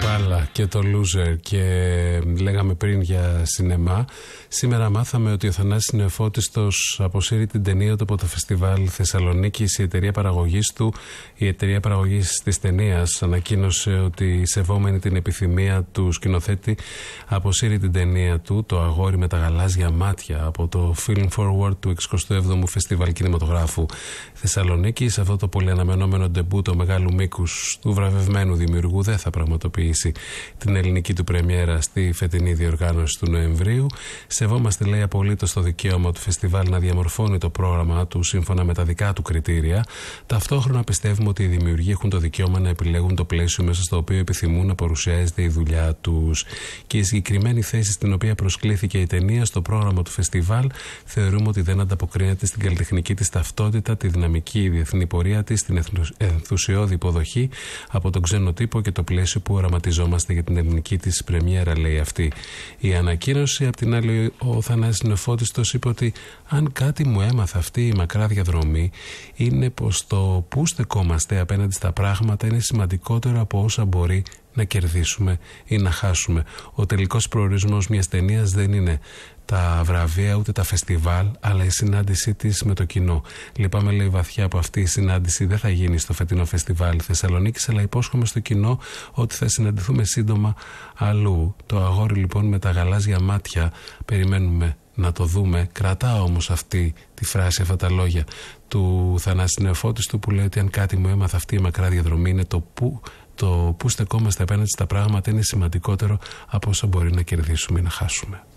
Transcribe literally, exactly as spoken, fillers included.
Κάλα και το Loser και λέγαμε πριν για σινεμά. Σήμερα μάθαμε ότι ο Θανάσης Νεοφώτιστος αποσύρει την ταινία του από το φεστιβάλ Θεσσαλονίκης. Η εταιρεία παραγωγής του, η εταιρεία παραγωγής της ταινίας, ανακοίνωσε ότι σεβόμενη την επιθυμία του σκηνοθέτη αποσύρει την ταινία του, Το αγόρι με τα γαλάζια μάτια, από το Film Forward του εξηκοστού εβδόμου Φεστιβάλ Κινηματογράφου Θεσσαλονίκης. Αυτό το πολύ αναμενόμενο ντεμπούτο μεγάλου μήκους του βραβευμένου δημιουργού δεν θα πραγματοποιήσει την ελληνική του πρεμιέρα στη φετινή διοργάνωση του Νοεμβρίου. Σεβόμαστε, λέει, απολύτως το δικαίωμα του φεστιβάλ να διαμορφώνει το πρόγραμμα του σύμφωνα με τα δικά του κριτήρια. Ταυτόχρονα πιστεύουμε ότι οι δημιουργοί έχουν το δικαίωμα να επιλέγουν το πλαίσιο μέσα στο οποίο επιθυμούν να παρουσιάζεται η δουλειά τους. Και η συγκεκριμένη θέση στην οποία προσκλήθηκε η ταινία στο πρόγραμμα του φεστιβάλ θεωρούμε ότι δεν ανταποκρίνεται στην καλλιτεχνική της ταυτότητα, τη δυναμική διεθνή πορεία της, την ενθουσιώδη υποδοχή από τον ξένο τύπο και το πλαίσιο που οραματιζόμαστε για την ελληνική της πρεμιέρα, λέει αυτή η ανακοίνωση. Απ' την άλλη, ο Θανάσης Νεοφώτιστος είπε ότι αν κάτι μου έμαθα αυτή η μακρά διαδρομή είναι πως το που στεκόμαστε απέναντι στα πράγματα είναι σημαντικότερο από όσα μπορεί να κερδίσουμε ή να χάσουμε. Ο τελικός προορισμός μιας ταινίας δεν είναι τα βραβεία ούτε τα φεστιβάλ, αλλά η συνάντησή της με το κοινό. Λυπάμαι, λέει, βαθιά από αυτή η συνάντηση δεν θα γίνει στο φετινό φεστιβάλ Θεσσαλονίκης, αλλά υπόσχομαι στο κοινό ότι θα συναντηθούμε σύντομα αλλού. Το αγόρι, λοιπόν, με τα γαλάζια μάτια, περιμένουμε να το δούμε. Κρατάω όμως αυτή τη φράση, αυτά τα λόγια του Θανάση Νεοφώτιστου, που λέει ότι αν κάτι μου έμαθα αυτή η μακρά διαδρομή είναι το που το που στεκόμαστε απέναντι στα πράγματα είναι σημαντικότερο από όσα μπορεί να κερδίσουμε ή να χάσουμε.